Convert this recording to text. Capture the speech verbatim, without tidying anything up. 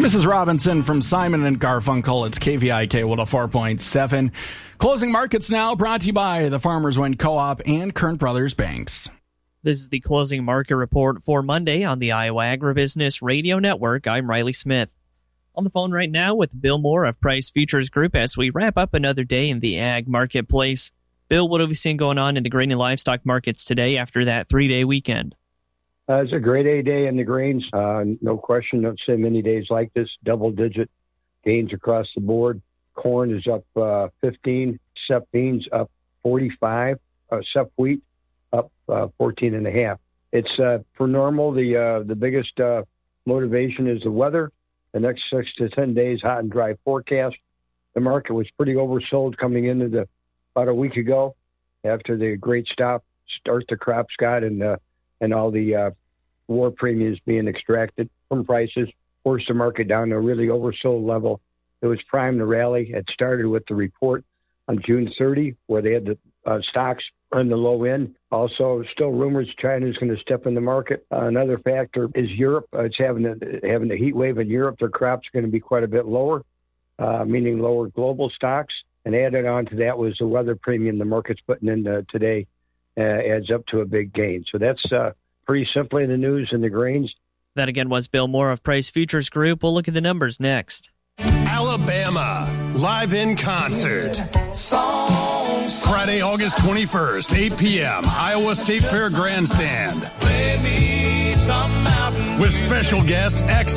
Missus Robinson from Simon and Garfunkel. It's K V I K one oh four point seven. Closing markets now brought to you by the Farmers Wind Co-op and Kern Brothers Banks. This is the closing market report for Monday on the Iowa Agribusiness Radio Network. I'm Riley Smith. On the phone right now with Bill Moore of Price Futures Group as we wrap up another day in the ag marketplace. Bill, what have we seen going on in the grain and livestock markets today after that three-day weekend? Uh, it's a great A day in the grains. Uh, no question. Don't see many days like this. Double-digit gains across the board. Corn is up uh, fifteen. Sep beans up forty-five. Uh, Sep wheat up uh, fourteen and a half. It's uh, for normal. The uh, the biggest uh, motivation is the weather. The next six to ten days, hot and dry forecast. The market was pretty oversold coming into the about a week ago after the great stop start the crops got and uh, and all the uh, war premiums being extracted from prices forced the market down to a really oversold level. It was primed to rally. It started with the report on June thirtieth where they had the uh, stocks on the low end. Also, still rumors China's going to step in the market. Uh, another factor is Europe. Uh, it's having a, having a heat wave in Europe. Their crops are going to be quite a bit lower, uh, meaning lower global stocks. And added on to that was the weather premium the market's putting in uh, today uh, adds up to a big gain. So that's uh, pretty simply the news in the grains. That again was Bill Moore of Price Futures Group. We'll look at the numbers next. Alabama, live in concert. Friday, August twenty-first, eight p.m., Iowa State Fair Grandstand. With special guest X